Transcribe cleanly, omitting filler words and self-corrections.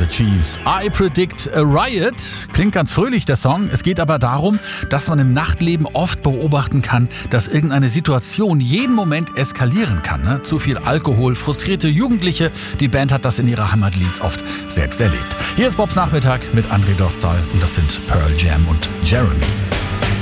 Chiefs. I Predict a Riot. Klingt ganz fröhlich, der Song. Es geht aber darum, dass man im Nachtleben oft beobachten kann, dass irgendeine Situation jeden Moment eskalieren kann. Ne? Zu viel Alkohol, frustrierte Jugendliche. Die Band hat das in ihrer Heimatlieds oft selbst erlebt. Hier ist Bobs Nachmittag mit André Dostal und das sind Pearl Jam und Jeremy.